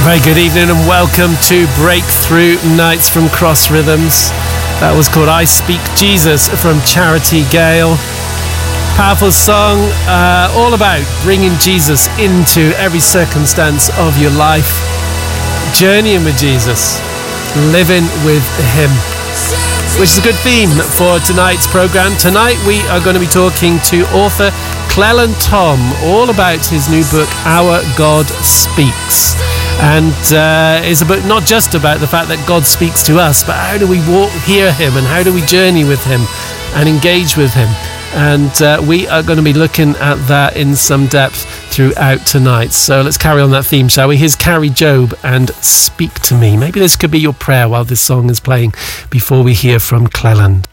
Very good evening and welcome to Breakthrough Nights from Cross Rhythms. That was called I Speak Jesus from Charity Gale. Powerful song, all about bringing Jesus into every circumstance of your life, journeying with Jesus, living with Him, which is a good theme for tonight's programme. Tonight we are going to be talking to author Cleland Tom all about his new book, Our God Speaks. And it's a book not just about the fact that God speaks to us, but how do we hear Him and how do we journey with Him and engage with Him. And we are going to be looking at that in some depth throughout tonight. So let's carry on that theme, shall we? Here's Carrie Job and Speak to Me. Maybe this could be your prayer while this song is playing before we hear from Cleland.